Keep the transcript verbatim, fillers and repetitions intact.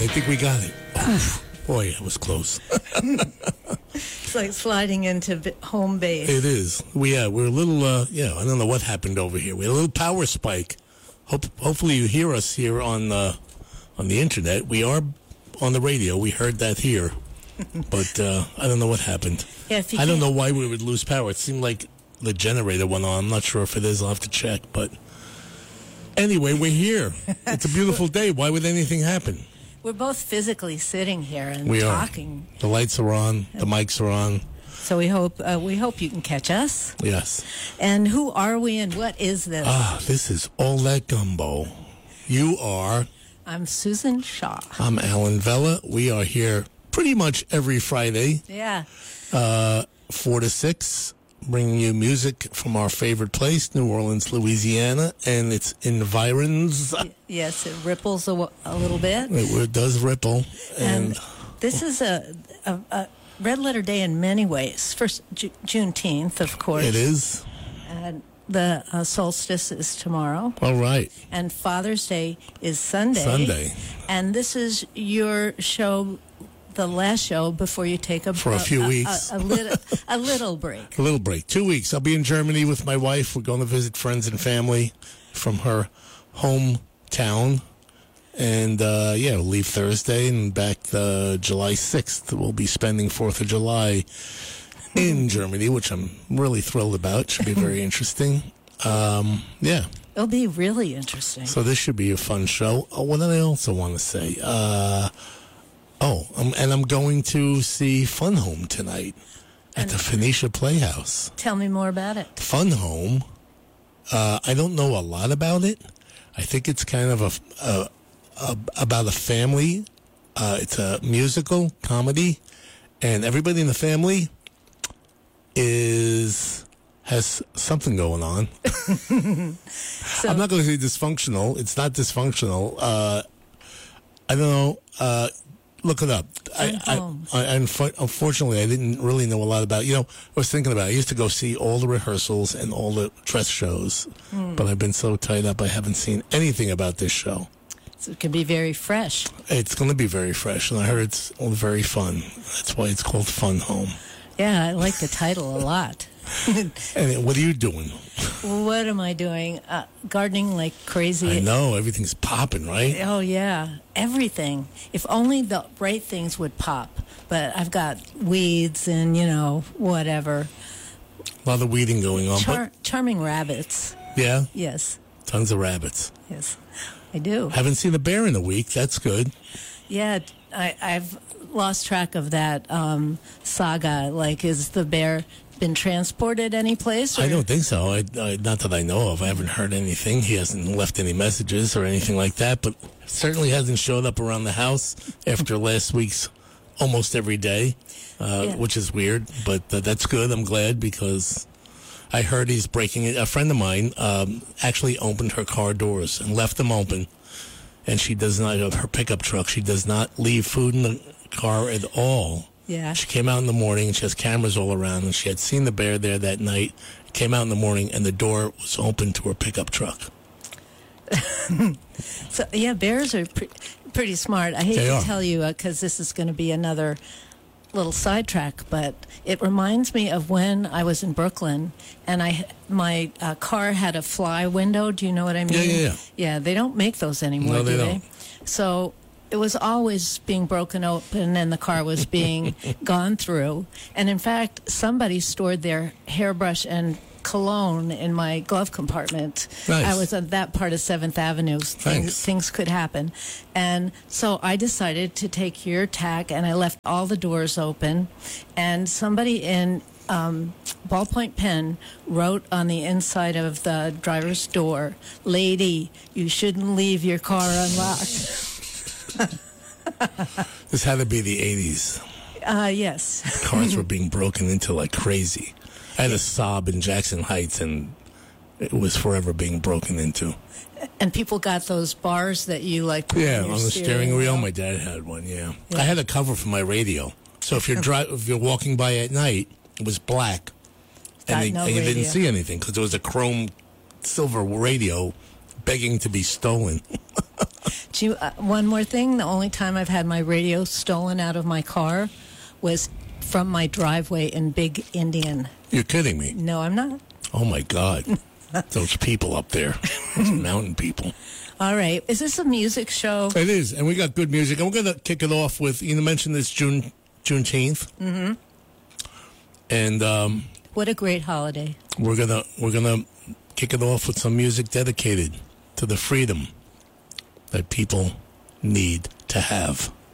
I think we got it. Oof. Boy, it was close. It's like sliding into b- home base. It is. We, yeah, we're a little, uh, yeah, I don't know what happened over here. We had a little power spike. Hope, hopefully you hear us here on, uh, on the internet. We are on the radio. We heard that here. But uh, I don't know what happened. Yeah, if you I don't can't- know why we would lose power. It seemed like the generator went on. I'm not sure if it is. I'll have to check. But anyway, we're here. It's a beautiful day. Why would anything happen? We're both physically sitting here and We are. talking. The lights are on. The mics are on. So we hope uh, we hope you can catch us. Yes. And who are we and what is this? Ah, this is All That Gumbo. You are. I'm Susan Shaw. I'm Alan Vella. We are here pretty much every Friday, Yeah. uh, four to six, bringing you music from our favorite place, New Orleans, Louisiana, and its environs. Yes, it ripples a, w- a little bit. It, it does ripple. And And this is a, a, a red letter day in many ways. First, Ju- Juneteenth, of course. it is. And the uh, solstice is tomorrow. All right. And Father's Day is Sunday. Sunday. And this is your show, the last show before you take a For a few weeks. a, a, little, a little break. A little break. Two weeks. I'll be in Germany with my wife. We're going to visit friends and family from her hometown. And, uh, yeah, we'll leave Thursday and back uh, July sixth. We'll be spending fourth of July in Germany, which I'm really thrilled about. Should be very interesting. Um, yeah. It'll be really interesting. So this should be a fun show. Oh, what did I also want to say? Uh, oh, um, and I'm going to see Fun Home tonight at the Phoenicia Playhouse. Tell me more about it. Fun Home, uh, I don't know a lot about it. I think it's kind of a, a, a about a family. Uh, it's a musical comedy, and everybody in the family is has something going on. So, I'm not going to say dysfunctional. It's not dysfunctional. Uh, I don't know. Uh, look it up. I, I, home. I, unf- unfortunately, I didn't really know a lot about. You know, I was thinking about it. I used to go see all the rehearsals and all the dress shows, but I've been so tied up, I haven't seen anything about this show. so it can be very fresh. It's going to be very fresh, and I heard it's all very fun. That's why it's called Fun Home. Yeah, I like the title a lot. And what are you doing? What am I doing? Uh, gardening like crazy. I know everything's popping, right? Oh, yeah. Everything. If only the right things would pop. But I've got weeds and, you know, whatever. A lot of weeding going on, Char- charming rabbits. but yeah, Yes. tons of rabbits. Yes. I do. Haven't seen a bear in a week. That's good. Yeah. I, I've lost track of that um, saga. Like, is the bear been transported any place? I don't think so. I, I, not that I know of. I haven't heard anything. He hasn't left any messages or anything like that, but certainly hasn't showed up around the house after last week's almost every day, uh, Yeah. which is weird, but uh, that's good. I'm glad because I heard he's breaking it. A friend of mine um, actually opened her car doors and left them open, and she does not, of her pickup truck, she does not leave food in the car at all. Yeah. She came out in the morning, and she has cameras all around, and she had seen the bear there that night, came out in the morning, and the door was open to her pickup truck. So, yeah, bears are pre- pretty smart. I hate They to are. tell you because this is going to be another little sidetrack, but it reminds me of when I was in Brooklyn and I my uh, car had a fly window. Do you know what I mean? Yeah, yeah, yeah. Yeah, they don't make those anymore, No, they do don't. they? So it was always being broken open and the car was being gone through. And in fact, somebody stored their hairbrush and cologne in my glove compartment. Nice. I was on that part of seventh Avenue. Things, Thanks. things could happen. And so I decided to take your tack and I left all the doors open. And somebody in um, ballpoint pen wrote on the inside of the driver's door, "Lady, you shouldn't leave your car unlocked." This had to be the eighties. Uh, yes. Cars were being broken into like crazy. I had a sob in Jackson Heights, and it was forever being broken into. And people got those bars that you like put Yeah, on, on your the steering wheel. My dad had one. Yeah. Yeah. I had a cover for my radio, so if you're dri- if you're walking by at night, it was black, Got and, they, no and you radio. didn't see anything because there was a chrome silver radio begging to be stolen. Do you, uh, one more thing. The only time I've had my radio stolen out of my car was from my driveway in Big Indian. You're kidding me. No, I'm not. Oh, my God. Those people up there. Those mountain people. All right. Is this a music show? It is, and we got good music. And we're going to kick it off with, you mentioned this June, Juneteenth. Mm-hmm. And um, what a great holiday. We're going to we're gonna kick it off with some music dedicated to the freedom that people need to have.